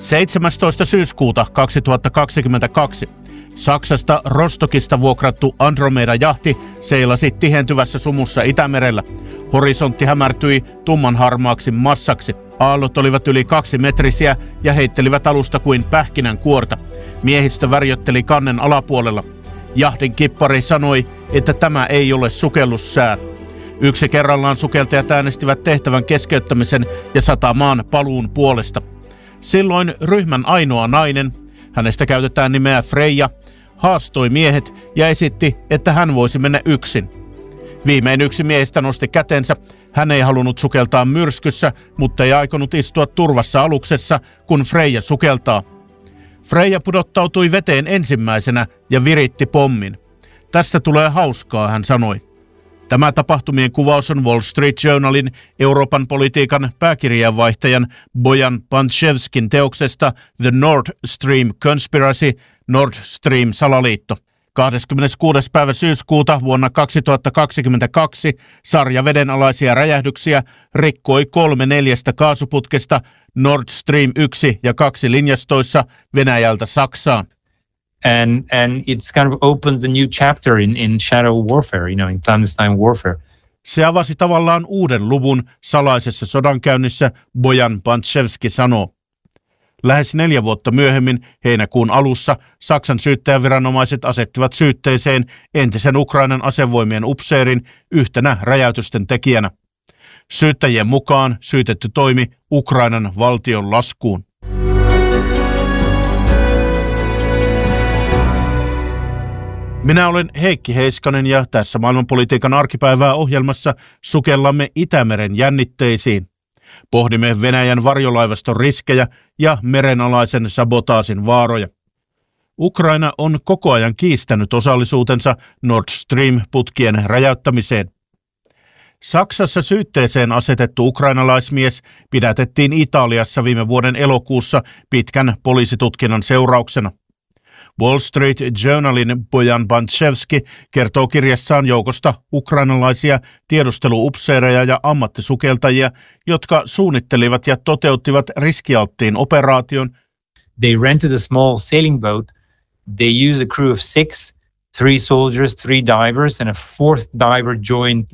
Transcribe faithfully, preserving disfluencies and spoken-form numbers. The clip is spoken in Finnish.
seitsemästoista syyskuuta kaksituhattakaksikymmentäkaksi Saksasta Rostokista vuokrattu Andromeda-jahti seilasi tihentyvässä sumussa Itämerellä. Horisontti hämärtyi tummanharmaaksi massaksi. Aallot olivat yli kaksimetrisiä ja heittelivät alusta kuin pähkinän kuorta. Miehistö värjötteli kannen alapuolella. Jahtin kippari sanoi, että tämä ei ole sukellussää. Yksi kerrallaan sukeltajat äänestivät tehtävän keskeyttämisen ja satamaan paluun puolesta. Silloin ryhmän ainoa nainen, hänestä käytetään nimeä Freja, haastoi miehet ja esitti, että hän voisi mennä yksin. Viimein yksi miehistä nosti kätensä. Hän ei halunnut sukeltaa myrskyssä, mutta ei aikonut istua turvassa aluksessa, kun Freja sukeltaa. Freja pudottautui veteen ensimmäisenä ja viritti pommin. Tästä tulee hauskaa, hän sanoi. Tämä tapahtumien kuvaus on Wall Street Journalin Euroopan politiikan pääkirjeenvaihtajan Bojan Pančevskin teoksesta The Nord Stream Conspiracy, Nord Stream salaliitto. kahdeskymmeneskuudes päivä syyskuuta vuonna kaksituhattakaksikymmentäkaksi sarja vedenalaisia räjähdyksiä rikkoi kolme neljästä kaasuputkesta Nord Stream yksi ja kaksi linjastoissa Venäjältä Saksaan. And and it's kind of opened a new chapter in, in shadow warfare, you know, in clandestine warfare. Se avasi tavallaan uuden luvun salaisessa sodankäynnissä, Bojan Pančevski sanoo. Lähes neljä vuotta myöhemmin, heinäkuun alussa, Saksan syyttäjäviranomaiset asettivat syytteeseen entisen Ukrainan asevoimien upseerin yhtenä räjäytysten tekijänä. Syyttäjien mukaan syytetty toimi Ukrainan valtion laskuun. Minä olen Heikki Heiskanen ja tässä maailmanpolitiikan arkipäivää ohjelmassa sukellamme Itämeren jännitteisiin. Pohdimme Venäjän varjolaivaston riskejä ja merenalaisen sabotaasin vaaroja. Ukraina on koko ajan kiistänyt osallisuutensa Nord Stream-putkien räjäyttämiseen. Saksassa syytteeseen asetettu ukrainalaismies pidätettiin Italiassa viime vuoden elokuussa pitkän poliisitutkinnan seurauksena. Wall Street Journalin Bojan Pančevski kertoo kirjassaan joukosta ukrainalaisia tiedusteluupseereja ja ammattisukeltajia, jotka suunnittelivat ja toteuttivat riskialttiin operaation. They rented a small sailing boat. They used a crew of six, three soldiers, three divers and a fourth diver joined